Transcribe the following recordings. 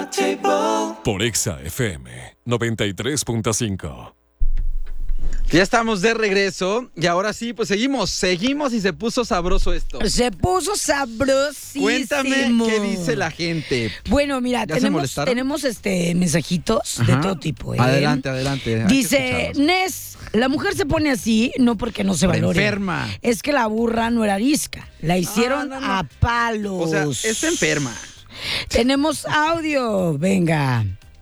Por Exa FM 93.5. Ya estamos de regreso y ahora sí, pues seguimos y se puso sabroso esto. Se puso sabrosísimo. Cuéntame qué dice la gente. Bueno, mira, tenemos mensajitos de todo tipo. Adelante. Dice, Nes, la mujer se pone así no porque no se valore. Enferma. Es que la burra no era arisca. La hicieron a palos. O sea, está enferma. Tenemos audio. Venga.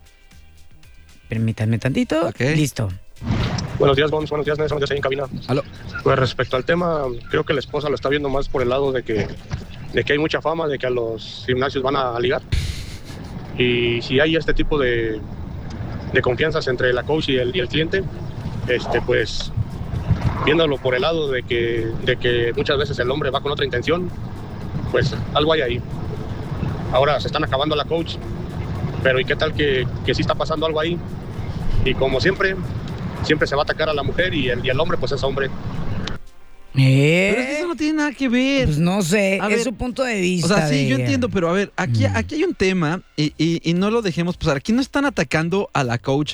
Permítanme tantito. Okay. Listo. Buenos días, Gons. Buenos días, Nes. Buenos días ahí en cabina. Aló. Pues respecto al tema, creo que la esposa lo está viendo más por el lado de que hay mucha fama, de que a los gimnasios van a ligar. Y si hay este tipo de confianzas entre la coach y el cliente, pues viéndolo por el lado de que muchas veces el hombre va con otra intención, pues algo hay ahí. Ahora se están acabando a la coach, pero ¿y qué tal que sí está pasando algo ahí? Y como siempre se va a atacar a la mujer y el hombre pues es hombre. Pero es que eso no tiene nada que ver. Pues no sé, A es ver, su punto de vista. O sea, sí, de yo ella. entiendo, pero a ver, aquí hay un tema y no lo dejemos pasar. Aquí no están atacando a la coach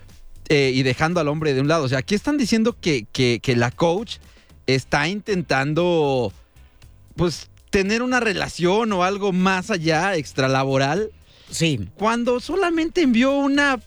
y dejando al hombre de un lado. O sea, aquí están diciendo que la coach está intentando, pues, tener una relación o algo más allá, extralaboral, Sí. cuando solamente envió una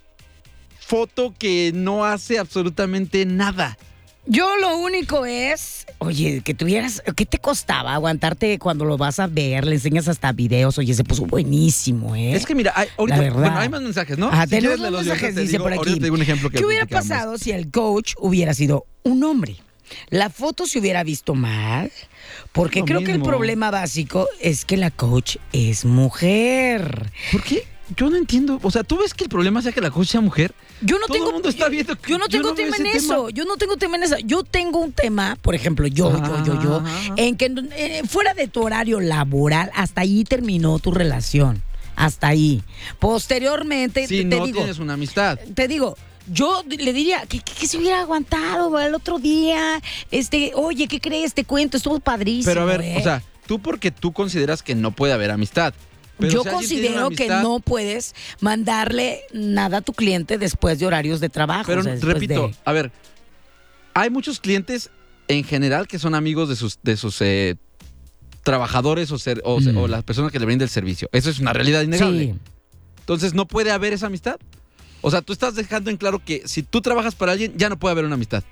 foto que no hace absolutamente nada. Yo lo único es, oye, que tuvieras, ¿qué te costaba aguantarte cuando lo vas a ver? Le enseñas hasta videos, oye, se puso buenísimo, ¿eh? Es que mira, ahorita, La verdad. bueno, hay más mensajes, ¿no? Ajá, Si quieres, tenemos léelos, más y ahorita mensajes, te dice digo- por ahorita aquí. te digo un ejemplo que ¿Qué hubiera platicamos. pasado si el coach hubiera sido un hombre? La foto se hubiera visto mal, porque Lo creo que el mismo. problema básico es que la coach es mujer. ¿Por qué? Yo no entiendo. O sea, ¿tú ves que el problema sea que la coach sea mujer? Yo no Todo tengo, el mundo está viendo que yo no tengo yo no veo tema en ese eso. tema. Yo no tengo tema en eso. Yo tengo un tema, por ejemplo, yo, Ajá. en que fuera de tu horario laboral, hasta ahí terminó tu relación. Hasta ahí. Posteriormente, Si te no digo, tienes una amistad. te digo, yo le diría que se hubiera aguantado el otro día. Oye, ¿qué crees? Te cuento, estuvo padrísimo. Pero a ver, ¿eh? o sea, tú porque tú consideras que no puede haber amistad. Pero yo si alguien tiene considero una que amistad- no puedes mandarle nada a tu cliente después de horarios de trabajo. Pero o sea, después repito, de- a ver, hay muchos clientes en general que son amigos de sus trabajadores o las personas que le brindan el servicio. Eso es una realidad innegable. Sí. Entonces, ¿no puede haber esa amistad? O sea, tú estás dejando en claro que si tú trabajas para alguien, ya no puede haber una amistad.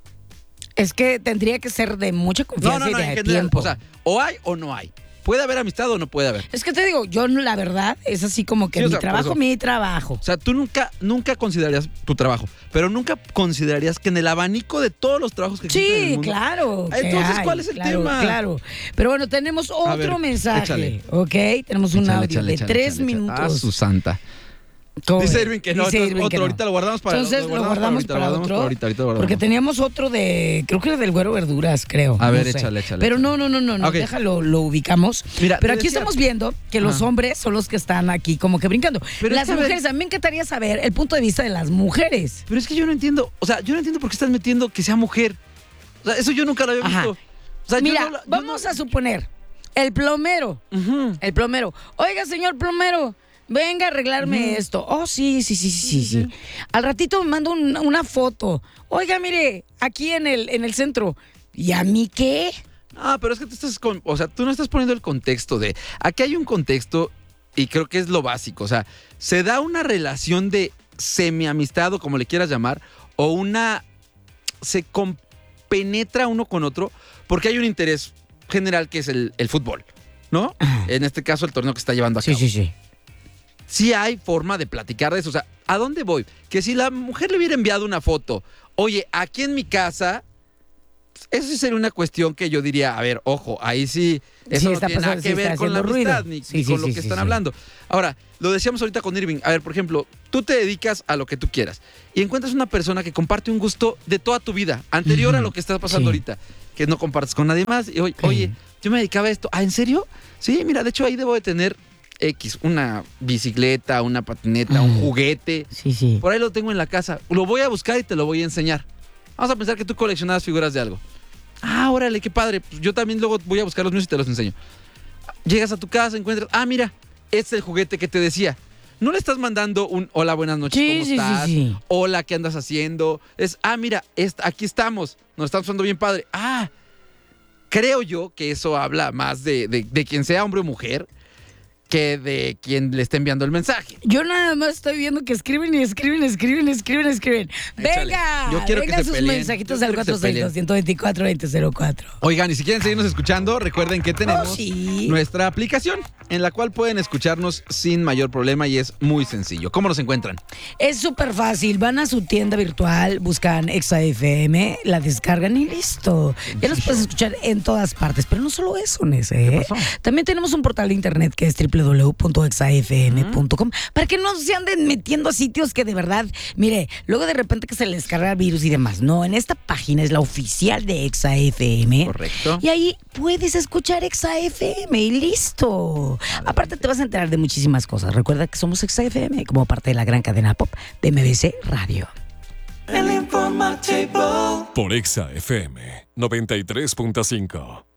Es que tendría que ser de mucha confianza y de en general. tiempo. O sea, o hay o no hay. ¿Puede haber amistad o no puede haber? es que te digo, yo la verdad es así como que Sí, o mi sea, por trabajo, eso. mi trabajo. O sea, tú nunca considerarías tu trabajo, pero nunca considerarías que en el abanico de todos los trabajos que existen en el Sí, mundo, claro. que Entonces, hay, ¿cuál es el claro, tema? Claro. Pero bueno, tenemos otro ver, mensaje. échale. ¿Ok? Tenemos un Échale, audio échale, de échale, 3 échale, échale. minutos. Ah, su santa. ¿Cómo Dice ves? Irving que no, Dice entonces Irving que otro, no. ahorita lo guardamos para Entonces lo guardamos para otro. ahorita lo guardamos. Porque teníamos otro creo que era del Güero Verduras, creo. A ver, no sé. échale. Pero no, Ok. déjalo, lo ubicamos. Mira, pero te aquí decía- estamos viendo que los Ajá. hombres son los que están aquí como que brincando. Pero es Las que, a ver- mujeres, a mí me encantaría saber el punto de vista de las mujeres. Pero es que yo no entiendo, o sea, yo no entiendo por qué estás metiendo que sea mujer. O sea, eso yo nunca lo había Ajá. visto. O sea, Mira, yo no, vamos a suponer, el plomero. Ujú. El plomero. Oiga, señor plomero, venga a arreglarme esto. Oh, sí. Al ratito me mando una foto. Oiga, mire, aquí en el centro. ¿Y a mí qué? Ah, pero es que tú no estás poniendo el contexto de. Aquí hay un contexto y creo que es lo básico. O sea, se da una relación de semi-amistad o como le quieras llamar, o se compenetra uno con otro porque hay un interés general que es el fútbol, ¿no? Ajá. En este caso, el torneo que está llevando a cabo. Sí. Sí hay forma de platicar de eso. O sea, ¿a dónde voy? Que si la mujer le hubiera enviado una foto, oye, aquí en mi casa, eso sí sería una cuestión que yo diría, a ver, ojo, ahí sí, eso Sí, no está tiene nada pasando, que sí, ver está con la haciendo amistad, ruido. ni Sí, con sí, lo sí, que sí, están sí. hablando. Ahora, lo decíamos ahorita con Irving. A ver, por ejemplo, tú te dedicas a lo que tú quieras y encuentras una persona que comparte un gusto de toda tu vida, anterior a lo que está pasando Sí. ahorita, que no compartes con nadie más. Y oye, yo me dedicaba a esto. ¿Ah, en serio? Sí, mira, de hecho ahí debo de tener una bicicleta, una patineta, un juguete. Sí. Por ahí lo tengo en la casa. Lo voy a buscar y te lo voy a enseñar. Vamos a pensar que tú coleccionabas figuras de algo. Ah, órale, qué padre. Pues yo también luego voy a buscar los míos y te los enseño. Llegas a tu casa, encuentras, mira, este es el juguete que te decía. no le estás mandando un hola, buenas noches, Sí, ¿cómo sí, sí, estás? sí. Hola, ¿qué andas haciendo? Es, mira, aquí estamos, nos estamos pasando bien padre. Creo yo que eso habla más de quien sea hombre o mujer que de quien le esté enviando el mensaje. Yo nada más estoy viendo que escriben y escriben. Échale. Venga, Yo quiero que venga se sus peleen. mensajitos Yo al quiero que se peleen. 462-124-2004. Oigan, y si quieren seguirnos escuchando, recuerden que tenemos sí. nuestra aplicación en la cual pueden escucharnos sin mayor problema y es muy sencillo. ¿Cómo nos encuentran? Es súper fácil. Van a su tienda virtual, buscan ExaFM, la descargan y listo. Ya los puedes escuchar en todas partes. Pero no solo eso, Nese. ¿Qué pasó? También tenemos un portal de internet que es www.exafm.com para que no se anden metiendo a sitios que de verdad, mire, luego de repente que se les carga el virus y demás. No, en esta página es la oficial de ExaFM. Correcto. Y ahí puedes escuchar ExaFM y listo. Aparte te vas a enterar de muchísimas cosas. Recuerda que somos ExaFM como parte de la gran cadena pop de MBC Radio. Por Exa FM 93.5.